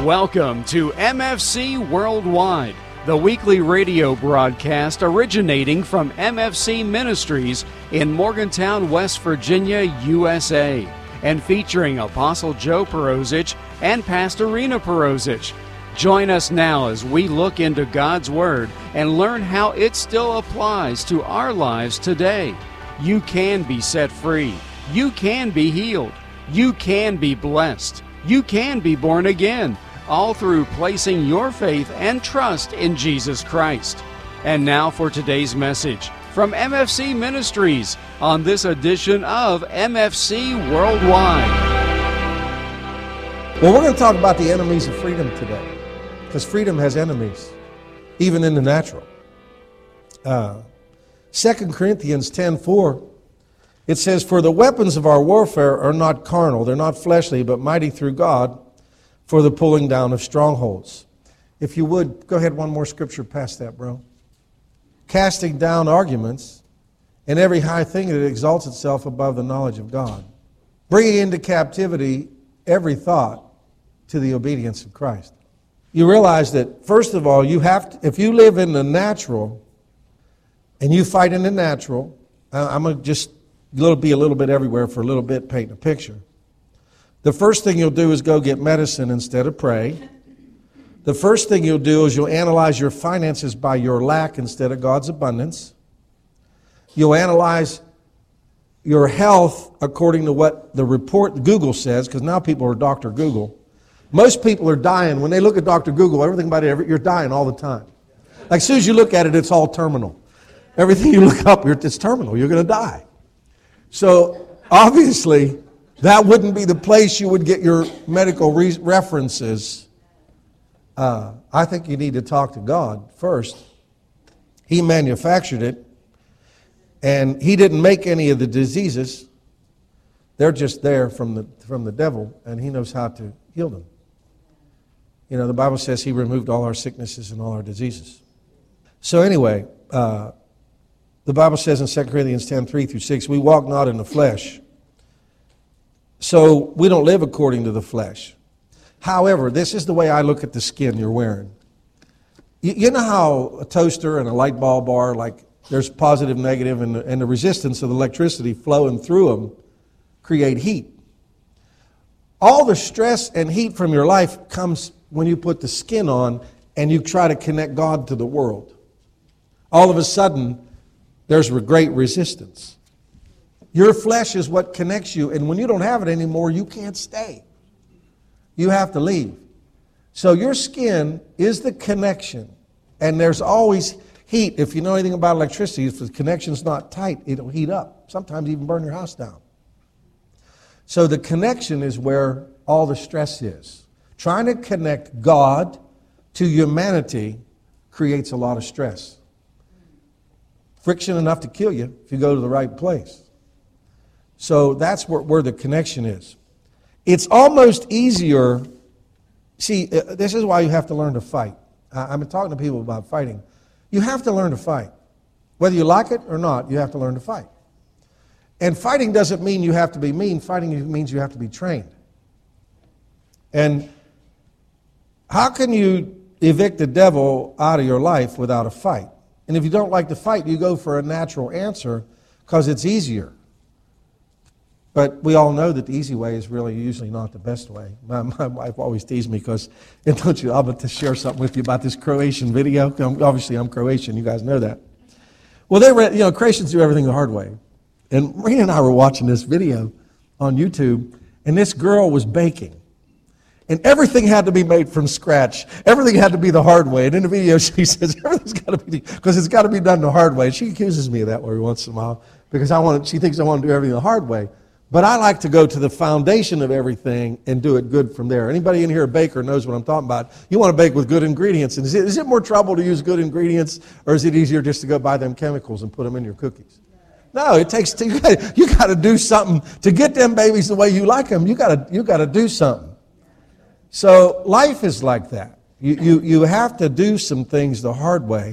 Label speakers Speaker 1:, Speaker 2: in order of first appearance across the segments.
Speaker 1: Welcome to MFC Worldwide, the weekly radio broadcast originating from MFC Ministries in Morgantown, West Virginia, USA, and featuring Apostle Joe Perosic and Pastor Rena Perosic. Join us now as we look into God's Word and learn how it still applies to our lives today. You can be set free. You can be healed. You can be blessed. You can be born again, all through placing your faith and trust in Jesus Christ. And now for today's message from MFC Ministries on this edition of MFC Worldwide.
Speaker 2: Well, we're going to talk about the enemies of freedom today, because freedom has enemies, even in the natural. 2 Corinthians 10:4, it says, "For the weapons of our warfare are not carnal, they're not fleshly, but mighty through God for the pulling down of strongholds." If you would, go ahead one more scripture past that, bro. "Casting down arguments and every high thing that exalts itself above the knowledge of God, bringing into captivity every thought to the obedience of Christ." You realize that, first of all, you have to, if you live in the natural and you fight in the natural, I'm going to just be a little bit everywhere for a little bit, painting a picture. The first thing you'll do is go get medicine instead of pray. The first thing you'll do is you'll analyze your finances by your lack instead of God's abundance. You'll analyze your health according to what the report Google says, because now people are Dr. Google. Most people are dying. When they look at Dr. Google, everything about it, you're dying all the time. Like as soon as you look at it, it's all terminal. Everything you look up, it's terminal. You're going to die. So obviously, that wouldn't be the place you would get your medical references. I think you need to talk to God first. He manufactured it, and He didn't make any of the diseases. They're just there from the devil, and He knows how to heal them. You know, the Bible says He removed all our sicknesses and all our diseases. So anyway, the Bible says in 2 Corinthians 10:3-6, "We walk not in the flesh, so we don't live according to the flesh. However," this is the way I look at the skin you're wearing. You know how a toaster and a light bulb are, like there's positive, negative, and the resistance of the electricity flowing through them create heat. All the stress and heat from your life comes when you put the skin on and you try to connect God to the world. All of a sudden, there's a great resistance. Your flesh is what connects you, and when you don't have it anymore, you can't stay. You have to leave. So your skin is the connection, and there's always heat. If you know anything about electricity, if the connection's not tight, it'll heat up. Sometimes even burn your house down. So the connection is where all the stress is. Trying to connect God to humanity creates a lot of stress. Friction enough to kill you if you go to the right place. So that's where the connection is. It's almost easier. See, this is why you have to learn to fight. I've been talking to people about fighting. You have to learn to fight. Whether you like it or not, you have to learn to fight. And fighting doesn't mean you have to be mean. Fighting means you have to be trained. And how can you evict the devil out of your life without a fight? And if you don't like to fight, you go for a natural answer because it's easier. But we all know that the easy way is really usually not the best way. My wife always teased me because, and don't you, I'm about to share something with you about this Croatian video. Obviously, I'm Croatian. You guys know that. Well, Croatians do everything the hard way. And Marina and I were watching this video on YouTube, and this girl was baking. And everything had to be made from scratch. Everything had to be the hard way. And in the video, she says, everything's got to be, because it's got to be done the hard way. She accuses me of that every once in a while, because she thinks I want to do everything the hard way. But I like to go to the foundation of everything and do it good from there. Anybody in here a baker knows what I'm talking about. You want to bake with good ingredients. And is it more trouble to use good ingredients, or is it easier just to go buy them chemicals and put them in your cookies? No, it takes, you got to do something to get them babies the way you like them. You got to do something. So life is like that. You have to do some things the hard way.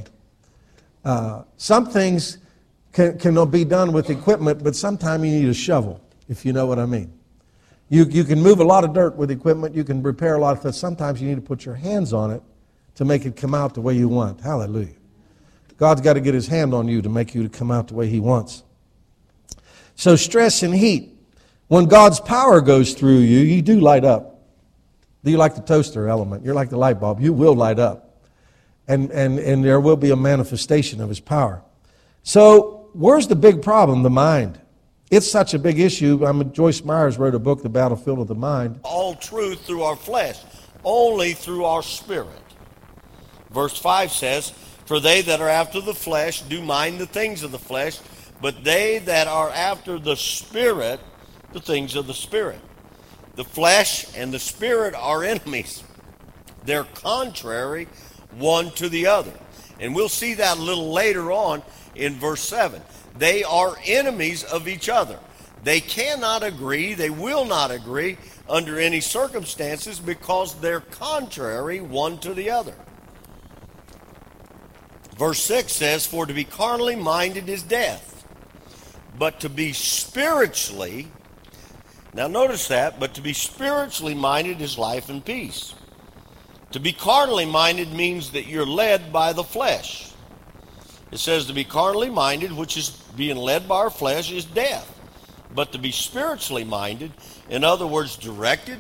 Speaker 2: Some things can be done with equipment, but sometimes you need a shovel, if you know what I mean. You can move a lot of dirt with equipment. You can repair a lot of things. Sometimes you need to put your hands on it to make it come out the way you want. Hallelujah. God's got to get his hand on you to make you to come out the way he wants. So stress and heat. When God's power goes through you, you do light up. You're like the toaster element. You're like the light bulb. You will light up. And there will be a manifestation of his power. So where's the big problem? The mind. It's such a big issue. Joyce Myers wrote a book, The Battlefield of the Mind.
Speaker 3: All truth through our flesh, only through our spirit. Verse 5 says, for they that are after the flesh do mind the things of the flesh, but they that are after the Spirit, the things of the Spirit. The flesh and the Spirit are enemies. They're contrary one to the other. And we'll see that a little later on in verse 7. They are enemies of each other. They cannot agree, they will not agree under any circumstances because they're contrary one to the other. Verse 6 says, for to be carnally minded is death, but to be spiritually, now notice that, but to be spiritually minded is life and peace. To be carnally minded means that you're led by the flesh. It says to be carnally minded, which is being led by our flesh, is death. But to be spiritually minded, in other words, directed